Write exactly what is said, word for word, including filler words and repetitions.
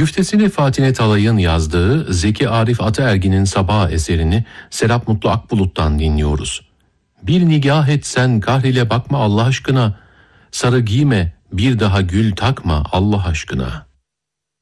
Güftesini Fatih Atalay'ın yazdığı Zeki Arif Ataergin'in Sabah eserini Serap Mutlu Akbulut'tan dinliyoruz. Bir nigah etsen kahrile bakma Allah aşkına, sarı giyme bir daha gül takma Allah aşkına.